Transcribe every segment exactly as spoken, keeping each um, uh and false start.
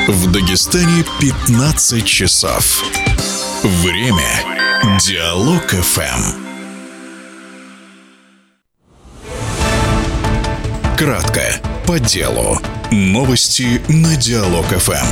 В Дагестане пятнадцать часов. Время Диалог эф эм. Кратко, по делу. Новости на Диалог эф эм.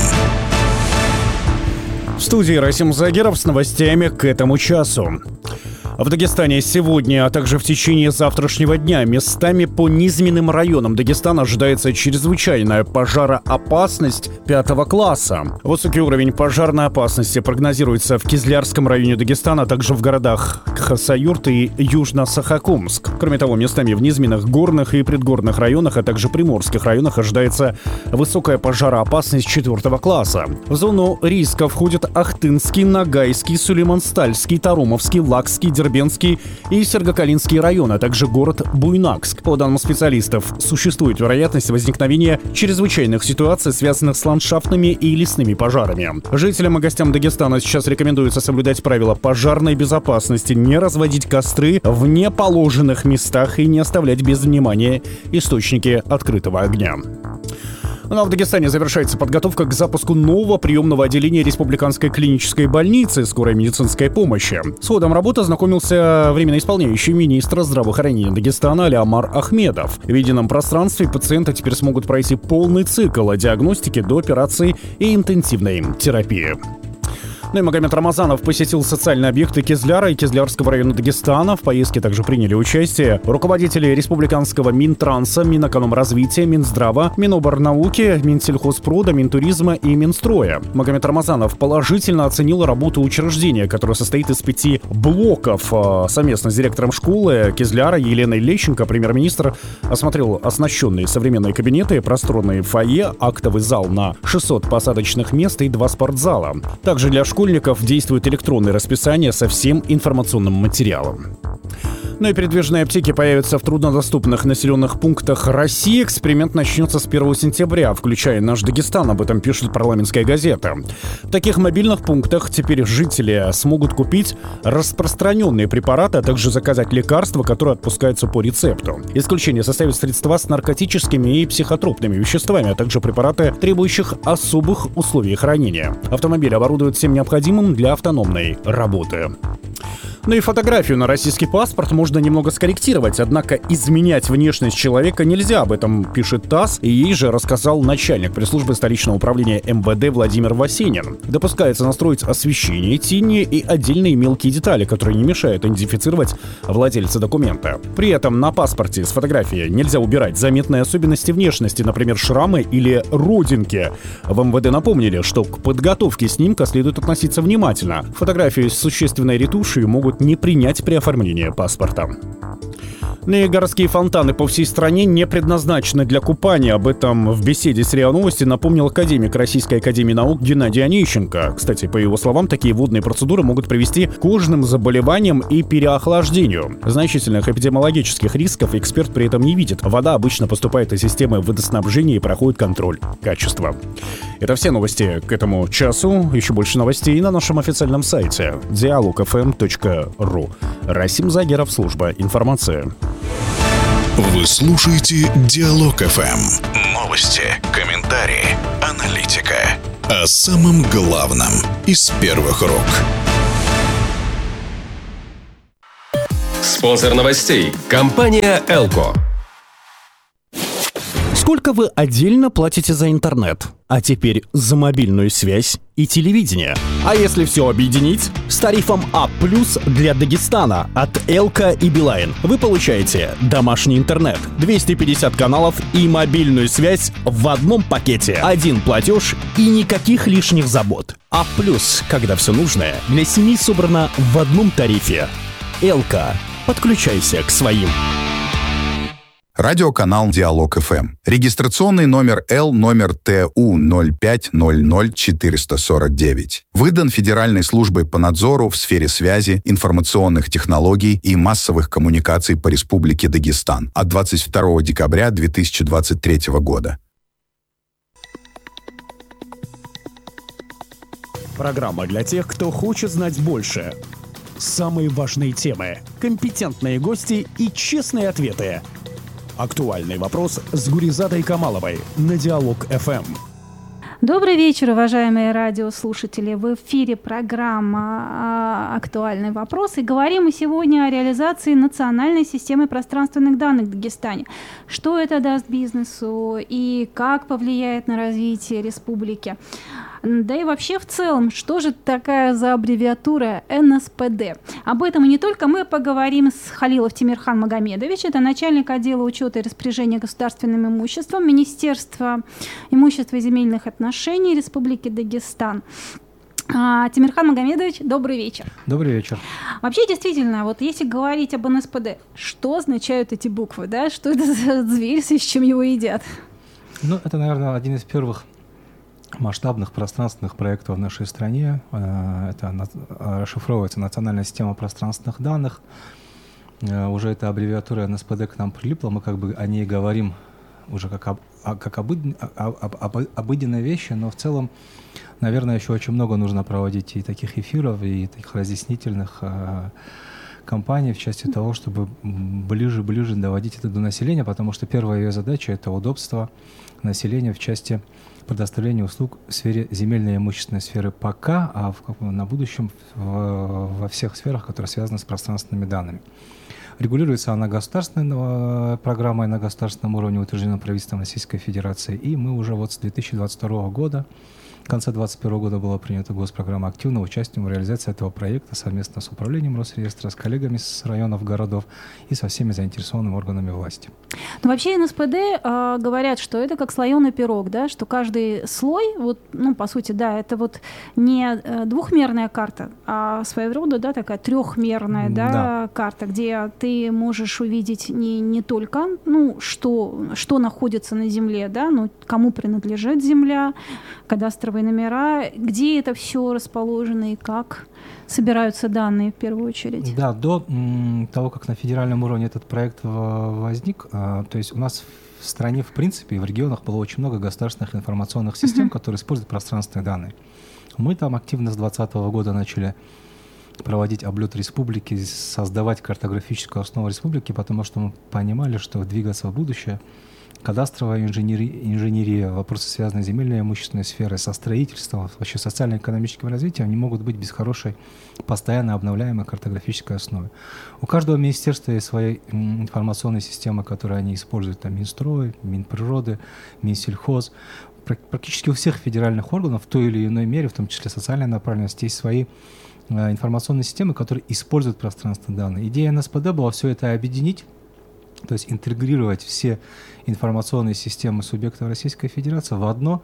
В студии Расим Загиров с новостями к этому часу. В Дагестане сегодня, а также в течение завтрашнего дня местами по низменным районам Дагестана ожидается чрезвычайная пожароопасность пятого класса. Высокий уровень пожарной опасности прогнозируется в Кизлярском районе Дагестана, а также в городах Хасавюрт и Южно-Сахакумск. Кроме того, местами в низменных горных и предгорных районах, а также приморских районах ожидается высокая пожароопасность четвертого класса. В зону риска входят Ахтынский, Ногайский, Сулейманстальский, Тарумовский, Лакский, Дербенский и Сергокалинский районы, а также город Буйнакск. По данным специалистов, существует вероятность возникновения чрезвычайных ситуаций, связанных с ландшафтными и лесными пожарами. Жителям и гостям Дагестана сейчас рекомендуется соблюдать правила пожарной безопасности, не разводить костры в неположенных местах и не оставлять без внимания источники открытого огня. Ну а в Дагестане завершается подготовка к запуску нового приемного отделения Республиканской клинической больницы скорой медицинской помощи. С ходом работы ознакомился временно исполняющий министр здравоохранения Дагестана Алиамар Ахмедов. В виденном пространстве пациенты теперь смогут пройти полный цикл от диагностики до операции и интенсивной терапии. Ну и Магомед Рамазанов посетил социальные объекты Кизляра и Кизлярского района Дагестана. В поездке также приняли участие руководители республиканского Минтранса, Минэкономразвития, Минздрава, Миноборнауки, Минсельхозпрода, Минтуризма и Минстроя. Магомед Рамазанов положительно оценил работу учреждения, которое состоит из пяти блоков. Совместно с директором школы Кизляра Еленой Лещенко премьер-министр осмотрел оснащенные современные кабинеты, просторные фойе, актовый зал на шестьсот посадочных мест и два спортзала. Также для школьников действует электронное расписание со всем информационным материалом. Ну и передвижные аптеки появятся в труднодоступных населенных пунктах России. Эксперимент начнется с первого сентября, включая наш Дагестан, об этом пишет парламентская газета. В таких мобильных пунктах теперь жители смогут купить распространенные препараты, а также заказать лекарства, которые отпускаются по рецепту. Исключение составят средства с наркотическими и психотропными веществами, а также препараты, требующих особых условий хранения. Автомобиль оборудуют всем необходимым для автономной работы. Ну и фотографию на российский паспорт можно немного скорректировать, однако изменять внешность человека нельзя, об этом пишет ТАСС, и ей же рассказал начальник пресс-службы столичного управления эм вэ дэ Владимир Васенин. Допускается настроить освещение, тени и отдельные мелкие детали, которые не мешают идентифицировать владельца документа. При этом на паспорте с фотографии нельзя убирать заметные особенности внешности, например, шрамы или родинки. В эм вэ дэ напомнили, что к подготовке снимка следует относиться внимательно. Фотографию с существенной ретушью могут не принять при оформлении паспорта. Ну и городские фонтаны по всей стране не предназначены для купания. Об этом в беседе с РИА Новости напомнил академик Российской академии наук Геннадий Онищенко. Кстати, по его словам, такие водные процедуры могут привести к кожным заболеваниям и переохлаждению. Значительных эпидемиологических рисков эксперт при этом не видит. Вода обычно поступает из системы водоснабжения и проходит контроль качества. Это все новости к этому часу. Еще больше новостей на нашем официальном сайте диалог эф эм точка ру. Расим Загиров, служба информации. Вы слушаете Диалог эф эм. Новости, комментарии, аналитика. О самом главном из первых рук. Спонсор новостей – компания «Элко». Сколько вы отдельно платите за интернет? А теперь за мобильную связь и телевидение. А если все объединить? С тарифом А плюс для Дагестана от Элко и Билайн вы получаете домашний интернет, двести пятьдесят каналов и мобильную связь в одном пакете. Один платеж и никаких лишних забот. А плюс, когда все нужное для семьи собрано в одном тарифе. Элко. Подключайся к своим. Радиоканал Диалог эф эм. Регистрационный номер Л номер Т У ноль пять ноль ноль четыре сорок девять. Выдан Федеральной службой по надзору в сфере связи, информационных технологий и массовых коммуникаций по Республике Дагестан от двадцать второго декабря две тысячи двадцать третьего года. Программа для тех, кто хочет знать больше. Самые важные темы, компетентные гости и честные ответы. Актуальный вопрос с Гуризадой Камаловой на Диалог эф эм. Добрый вечер, уважаемые радиослушатели. В эфире программа «Актуальный вопрос». И говорим мы сегодня о реализации национальной системы пространственных данных в Дагестане. Что это даст бизнесу и как повлияет на развитие республики. Да и вообще в целом, что же такая за аббревиатура эн эс пэ дэ? Об этом и не только мы поговорим с Халилов Тимирхан Магомедович, это начальник отдела учета и распоряжения государственным имуществом Министерства имущества и земельных отношений Республики Дагестан. А, Тимирхан Магомедович, добрый вечер. Добрый вечер. Вообще, действительно, вот если говорить об эн эс пэ дэ, что означают эти буквы, да? Что это за зверь, с чем его едят? Ну, это, наверное, один из первых масштабных пространственных проектов в нашей стране. Это расшифровывается национальная система пространственных данных. Уже эта аббревиатура эн эс пэ дэ к нам прилипла, мы как бы о ней говорим уже как об, как об, об, об обыденной вещи, но в целом, наверное, еще очень много нужно проводить и таких эфиров, и таких разъяснительных кампаний в части того, чтобы ближе-ближе доводить это до населения, потому что первая ее задача — это удобство населения в части предоставления услуг в сфере земельной и имущественной сферы пока, а в, на будущем в, во всех сферах, которые связаны с пространственными данными. Регулируется она государственной программой на государственном уровне, утвержденной правительством Российской Федерации, и мы уже вот с две тысячи двадцать второго года, в конце две тысячи двадцать первого года была принята госпрограмма активного участия в реализации этого проекта совместно с управлением Росреестра, с коллегами с районов, городов и со всеми заинтересованными органами власти. Но вообще эн эс пэ дэ э, говорят, что это как слоеный пирог, да, что каждый слой, вот, ну, по сути, да, это вот не двухмерная карта, а своего рода, да, такая трехмерная, да, да. карта, где ты можешь увидеть не, не только, ну, что, что находится на земле, да, ну, кому принадлежит земля, кадастровые номера, где это все расположено и как собираются данные в первую очередь. Да, до м, того, как на федеральном уровне этот проект возник, а, то есть у нас в стране, в принципе, и в регионах было очень много государственных информационных систем, uh-huh. которые используют пространственные данные. Мы там активно с двадцатого года начали проводить облет республики, создавать картографическую основу республики, потому что мы понимали, что двигаться в будущее кадастровая инженерия, инженерия, вопросы, связанные с земельной и имущественной сферой, со строительством, вообще социально-экономическим развитием, не могут быть без хорошей, постоянно обновляемой картографической основы. У каждого министерства есть своя информационная система, которую они используют, там Минстрой, Минприроды, Минсельхоз. Практически у всех федеральных органов в той или иной мере, в том числе социальной направленности, есть свои информационные системы, которые используют пространственные данные. Идея эн эс пэ дэ была все это объединить, то есть интегрировать все информационные системы субъектов Российской Федерации в одно,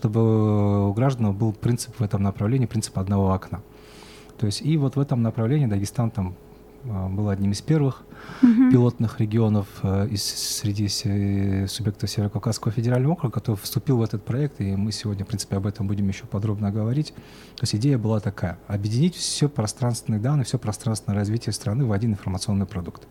чтобы у граждан был принцип в этом направлении, принцип одного окна. То есть и вот в этом направлении Дагестан там был одним из первых uh-huh. пилотных регионов из, среди субъектов Северо-Кавказского федерального округа, который вступил в этот проект, и мы сегодня, в принципе, об этом будем еще подробно говорить. То есть идея была такая: объединить все пространственные данные, все пространственное развитие страны в один информационный продукт.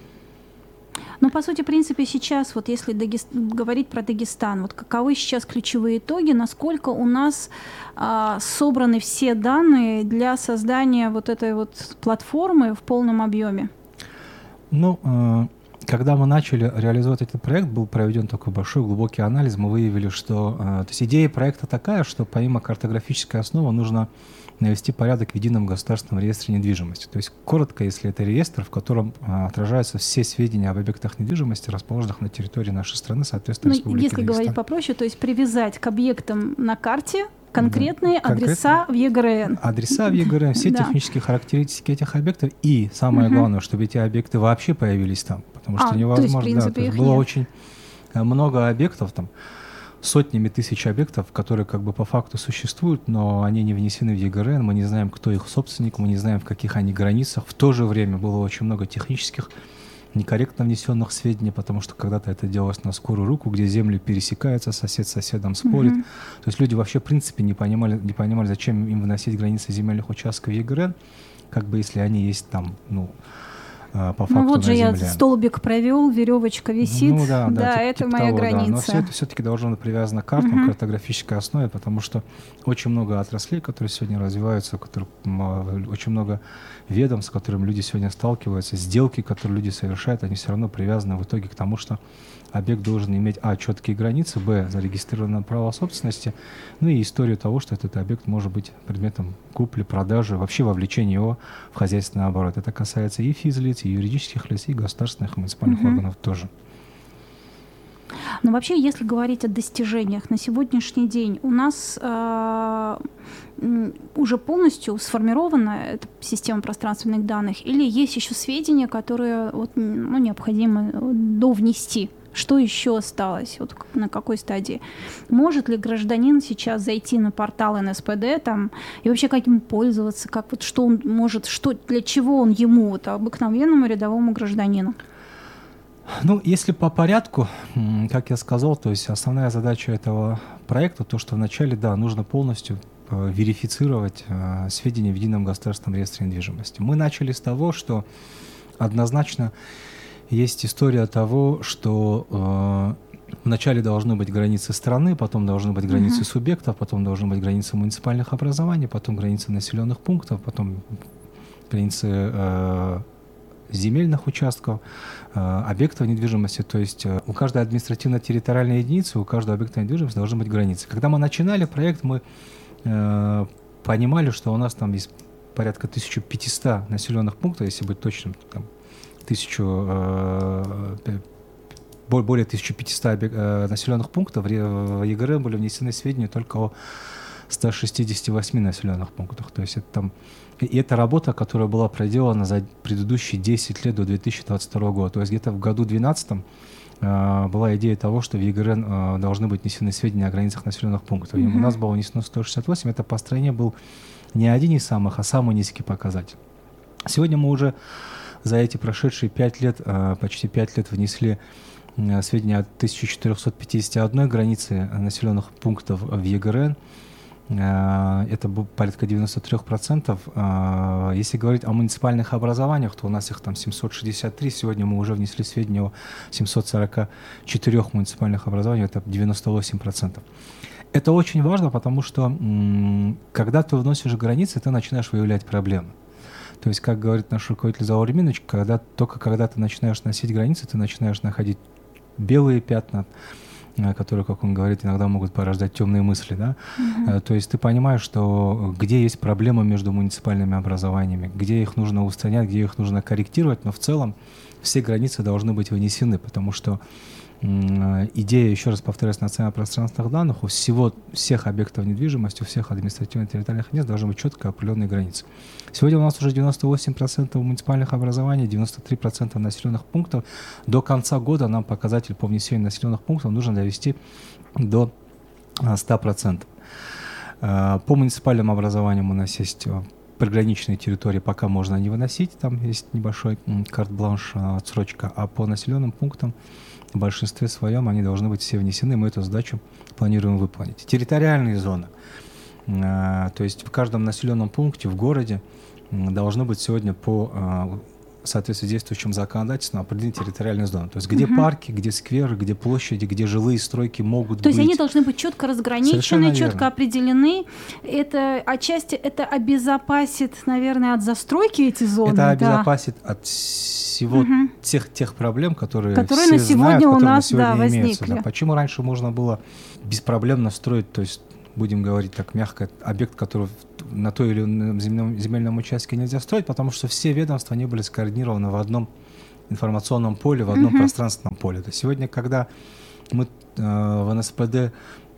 Ну, по сути, в принципе, сейчас, вот если Дагест... говорить про Дагестан, вот каковы сейчас ключевые итоги, насколько у нас а, собраны все данные для создания вот этой вот платформы в полном объеме? Ну, э, когда мы начали реализовать этот проект, был проведен такой большой глубокий анализ, мы выявили, что... Э, то есть идея проекта такая, что помимо картографической основы нужно навести порядок в едином государственном реестре недвижимости. То есть, коротко, если это реестр, в котором а, отражаются все сведения об объектах недвижимости, расположенных на территории нашей страны, соответственно, ну, Республики если Дагестан. Говорить попроще, то есть привязать к объектам на карте конкретные да. адреса Конкретно, в е гэ эр эн. Адреса в е гэ эр эн, все да. технические характеристики этих объектов, и самое угу. главное, чтобы эти объекты вообще появились там, потому что а, невозможно. То есть, в принципе, да, то есть было нет. очень много объектов там, сотнями тысяч объектов, которые как бы по факту существуют, но они не внесены в е гэ эр эн, мы не знаем, кто их собственник, мы не знаем, в каких они границах. В то же время было очень много технических, некорректно внесенных сведений, потому что когда-то это делалось на скорую руку, где земли пересекаются, сосед с соседом спорит. Mm-hmm. То есть люди вообще в принципе не понимали, не понимали, зачем им вносить границы земельных участков в е гэ эр эн, как бы если они есть там, ну, по факту ну вот на же земле. Я столбик провел, веревочка висит, ну, да, да, да типа, это типа моя того, граница. Да. Но все это все-таки должно быть привязано к картам, uh-huh. картографической основе, потому что очень много отраслей, которые сегодня развиваются, которые, очень много ведомств, с которыми люди сегодня сталкиваются, сделки, которые люди совершают, они все равно привязаны в итоге к тому, что объект должен иметь, а, четкие границы, б, зарегистрированное право собственности, ну и историю того, что этот объект может быть предметом купли, продажи, вообще вовлечения его в хозяйственный оборот. Это касается и физлиц, и юридических лиц, и государственных, и муниципальных uh-huh. органов тоже. Но вообще, если говорить о достижениях, на сегодняшний день у нас э, уже полностью сформирована эта система пространственных данных, или есть еще сведения, которые вот, ну, необходимо довнести? Что еще осталось? Вот на какой стадии? Может ли гражданин сейчас зайти на портал эн эс пэ дэ там, и вообще как им пользоваться? Как, вот, что он может, что, для чего он ему, вот, обыкновенному рядовому гражданину? Ну, если по порядку, как я сказал, то есть основная задача этого проекта, то, что вначале, да, нужно полностью верифицировать э, сведения в едином государственном реестре недвижимости. Мы начали с того, что однозначно есть история того, что э, вначале должны быть границы страны, потом должны быть границы uh-huh. субъектов, потом должны быть границы муниципальных образований, потом границы населенных пунктов, потом границы э, земельных участков, э, объектов недвижимости. То есть э, у каждой административно-территориальной единицы, у каждого объекта недвижимости должны быть границы. Когда мы начинали проект, мы э, понимали, что у нас там есть порядка тысяча пятьсот населенных пунктов, если быть точным, там, тысячу, э, более тысячи пятисот э, населенных пунктов. В е гэ эр были внесены сведения только о ста шестидесяти восьми населенных пунктах. То есть это там, и это работа, которая была проделана за предыдущие десять лет до две тысячи двадцать второго года. То есть где-то в году две тысячи двенадцатом э, была идея того, что в е гэ эр э, должны быть внесены сведения о границах населенных пунктов. Mm-hmm. И у нас было внесено сто шестьдесят восемь. Это по стране был не один из самых, а самый низкий показатель. Сегодня мы уже за эти прошедшие пять лет, почти пять лет внесли сведения о тысяча четыреста пятьдесят одной границе населенных пунктов в е гэ эр. Это порядка девяносто три процента. Если говорить о муниципальных образованиях, то у нас их там семьсот шестьдесят три. Сегодня мы уже внесли сведения о семьсот сорока четырёх муниципальных образованиях. Это девяносто восемь процентов. Это очень важно, потому что когда ты вносишь границы, ты начинаешь выявлять проблемы. То есть, как говорит наш руководитель Заур Эминович, когда, только когда ты начинаешь носить границы, ты начинаешь находить белые пятна, которые, как он говорит, иногда могут порождать темные мысли. Да? Mm-hmm. То есть ты понимаешь, что где есть проблемы между муниципальными образованиями, где их нужно устранять, где их нужно корректировать, но в целом все границы должны быть вынесены, потому что идея, еще раз повторяюсь, национальных пространственных данных, у всего, всех объектов недвижимости, у всех административно-территориальных мест должны быть четко определенные границы. Сегодня у нас уже девяносто восемь процентов муниципальных образований, девяносто три процента населенных пунктов. До конца года нам показатель по внесению населенных пунктов нужно довести до ста процентов. По муниципальным образованиям у нас есть приграничные территории, пока можно не выносить, там есть небольшой карт-бланш, отсрочка, а по населенным пунктам в большинстве своем они должны быть все внесены, мы эту задачу планируем выполнить. Территориальные зоны. То есть в каждом населенном пункте в городе должно быть сегодня по соответствии с действующим законодательством определены территориальные зоны. То есть где угу. парки, где скверы, где площади, где жилые стройки могут быть. То есть они должны быть четко разграничены, четко верно. определены. Это отчасти это обезопасит, наверное, от застройки эти зоны. Это да. обезопасит от всего угу. тех, тех проблем, которые, которые все на сегодня знают, у которые нас на сегодня да, имеются. возникли. Да. Почему раньше можно было беспроблемно строить, то есть будем говорить так мягко, объект, который на той или ином земельном, земельном участке нельзя строить, потому что все ведомства не были скоординированы в одном информационном поле, в одном uh-huh. пространственном поле. То есть сегодня, когда мы э, в эн эс пэ дэ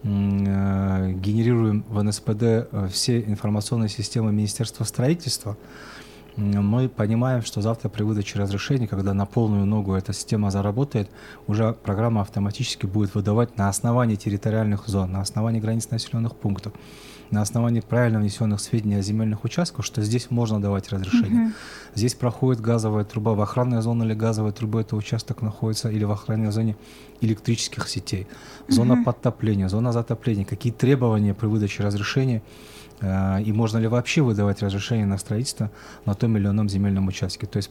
э, генерируем в эн эс пэ дэ все информационные системы Министерства строительства, мы понимаем, что завтра при выдаче разрешений, когда на полную ногу эта система заработает, уже программа автоматически будет выдавать на основании территориальных зон, на основании границ населенных пунктов, на основании правильно внесенных сведений о земельных участках, что здесь можно давать разрешение. Uh-huh. Здесь проходит газовая труба, в охранной зоне или газовой трубы этот участок находится, или в охранной зоне электрических сетей. Зона uh-huh. подтопления, зона затопления, какие требования при выдаче разрешения, и можно ли вообще выдавать разрешение на строительство на том или ином земельном участке. То есть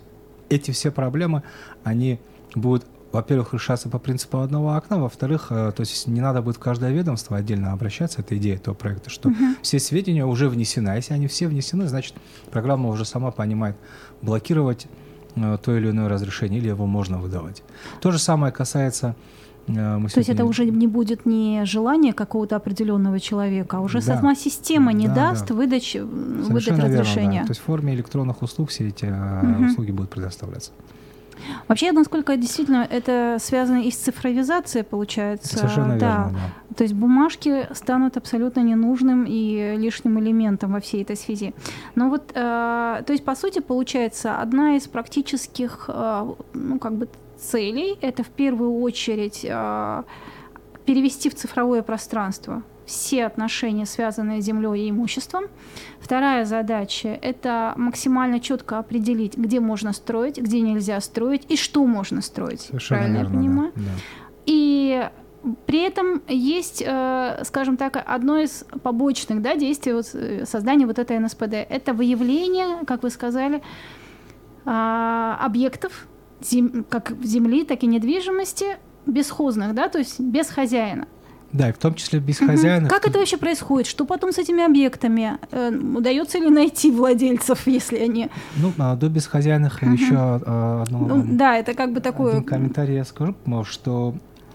эти все проблемы, они будут, во-первых, решаться по принципу одного окна, во-вторых, то есть не надо будет в каждое ведомство отдельно обращаться, это идея этого проекта, что uh-huh. все сведения уже внесены, а если они все внесены, значит, программа уже сама понимает, блокировать то или иное разрешение, или его можно выдавать. То же самое касается... Мы То сегодня... есть это уже не будет не желание какого-то определенного человека, а уже да. сама система не да, даст да. выдать, выдать разрешение. Верно, да. То есть в форме электронных услуг все эти uh-huh. услуги будут предоставляться. Вообще, насколько действительно это связано и с цифровизацией, получается. Совершенно да. верно, да. То есть бумажки станут абсолютно ненужным и лишним элементом во всей этой связи. Но вот, э, то есть, по сути, получается, одна из практических, э, ну, как бы, целей — это в первую очередь э, перевести в цифровое пространство все отношения, связанные с землей и имуществом. Вторая задача — это максимально четко определить, где можно строить, где нельзя строить и что можно строить. Совершенно Правильно верно, я понимаю? Да, да. И при этом есть, э, скажем так, одно из побочных, да, действий вот, создания вот этой эн эс пэ дэ. Это выявление, как вы сказали, э, объектов, зем, как земли, так и недвижимости, бесхозных, да, то есть без хозяина. Да, и в том числе без угу. хозяина. Как это вообще происходит? Что потом с этими объектами? Э, удается ли найти владельцев, если они... Ну, а до безхозяйных угу. еще а, одно... Ну, да, это как бы такое... Один комментарий я скажу, что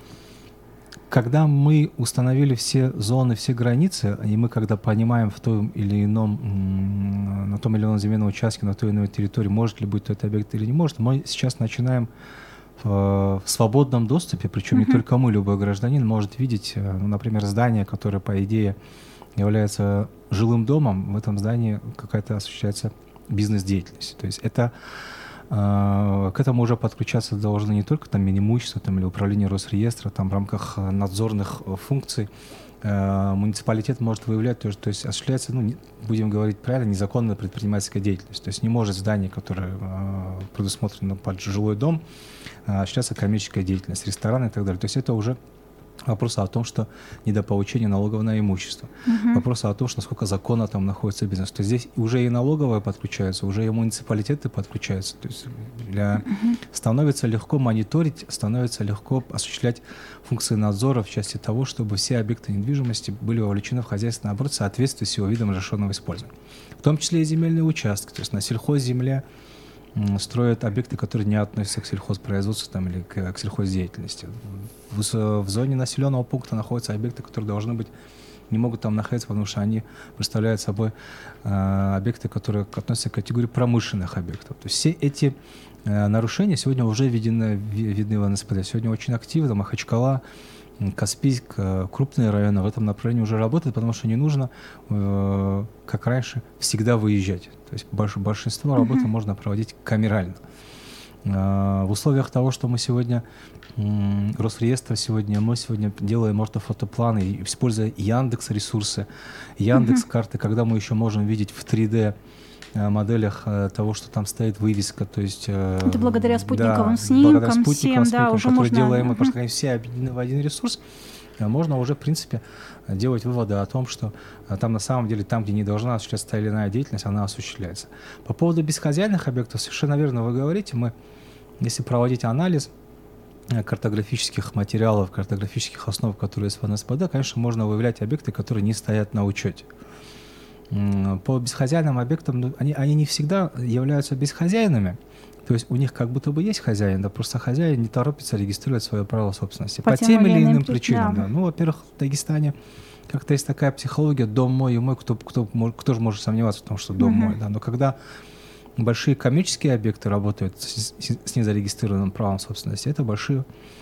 когда мы установили все зоны, все границы, и мы когда понимаем в том или ином, на том или ином земельном участке, на той или иной территории, может ли быть этот объект или не может, мы сейчас начинаем в свободном доступе, причем uh-huh. не только мы, любой гражданин может видеть, ну, например, здание, которое, по идее, является жилым домом, в этом здании какая-то осуществляется бизнес-деятельность. То есть это, э, к этому уже подключаться должны не только там Минимущество там, или управление Росреестра, там в рамках надзорных функций э, муниципалитет может выявлять, то, то есть осуществляется, ну, не, будем говорить правильно, незаконная предпринимательская деятельность. То есть не может здание, которое э, предусмотрено под жилой дом, осуществляется коммерческая деятельность, рестораны и так далее. То есть это уже вопрос о том, что недополучение налогов на имущество. Uh-huh. Вопрос о том, что насколько законно там находится бизнес. То есть здесь уже и налоговые подключаются, уже и муниципалитеты подключаются. То есть для... uh-huh. становится легко мониторить, становится легко осуществлять функции надзора в части того, чтобы все объекты недвижимости были вовлечены в хозяйственный оборот в соответствии с его видом разрешенного использования. В том числе и земельные участки. То есть на сельхозземле строят объекты, которые не относятся к сельхозпроизводству там, или к, к сельхоздеятельности. В, в зоне населенного пункта находятся объекты, которые должны быть, не могут там находиться, потому что они представляют собой э, объекты, которые относятся к категории промышленных объектов. То есть все эти э, нарушения сегодня уже видны, видны в эн эс пэ дэ. Сегодня очень активно Махачкала, Каспийск, крупные районы в этом направлении уже работают, потому что не нужно, э, как раньше, всегда выезжать. То есть больш, большинство работы uh-huh. можно проводить камерально. Э, в условиях того, что мы сегодня, э, Росреестр сегодня, мы сегодня делаем ортофотопланы, используя Яндекс-ресурсы, Яндекс-карты, uh-huh. когда мы еще можем видеть в три дэ моделях того, что там стоит вывеска, то есть... Это благодаря спутниковым да, снимкам, благодаря спутниковым всем, снимкам, да, уже которые можно... делаем мы, потому что они все объединены в один ресурс, можно уже, в принципе, делать выводы о том, что там на самом деле, там, где не должна осуществляться та или иная деятельность, она осуществляется. По поводу бесхозяйных объектов, совершенно верно вы говорите, мы, если проводить анализ картографических материалов, картографических основ, которые есть в эн эс пэ дэ, конечно, можно выявлять объекты, которые не стоят на учете. По бесхозяйным объектам, ну, они, они не всегда являются бесхозяйными. То есть у них как будто бы есть хозяин, да просто хозяин не торопится регистрировать свое право собственности. По, по тем или иным причинам. Да. Да. Ну, во-первых, в Дагестане как-то есть такая психология: дом мой и мой, кто, кто, кто же может сомневаться в том, что дом uh-huh. мой. Да? Но когда большие коммерческие объекты работают с, с незарегистрированным правом собственности, это большие